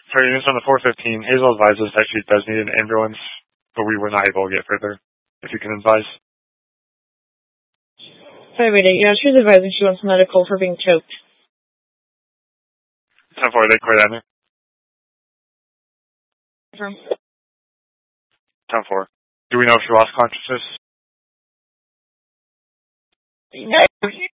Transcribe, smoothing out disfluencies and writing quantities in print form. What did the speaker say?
For units on the 415, Hazel advises that she does need an ambulance, but we were not able to get further. If you can advise. Sorry, yeah, she's advising she wants medical for being choked. 10-4, they clear that. 10-4. Do we know if she lost consciousness? No, she